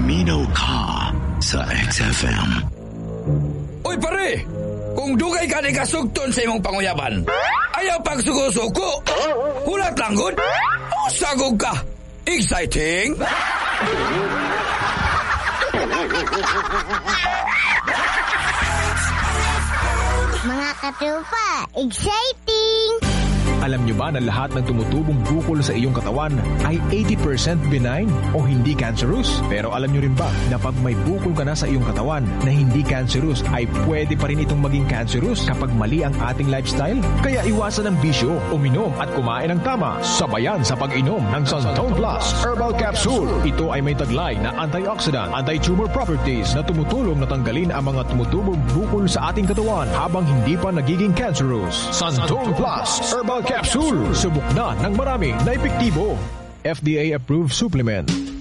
Paminaw ka sa XFM. Uy pare, kung dugay ka ni kasugton sa imong panguyaban, ayaw pagsugo-sugo, hulat lang gud, usagog ka. Exciting! Mga katupa, exciting! Alam nyo ba na lahat ng tumutubong bukol sa iyong katawan ay 80% benign o hindi cancerous? Pero alam nyo rin ba na pag may bukol ka na sa iyong katawan na hindi cancerous ay pwede pa rin itong maging cancerous kapag mali ang ating lifestyle? Kaya iwasan ang bisyo, uminom at kumain ng tama. Sabayan sa pag-inom ng Santon Plus Herbal Capsule. Ito ay may taglay na antioxidant, anti-tumor properties na tumutulong na tanggalin ang mga tumutubong bukol sa ating katawan habang hindi pa nagiging cancerous. Santon Plus Herbal Capsule. Subok na ng marami na epektibo. FDA-approved supplement.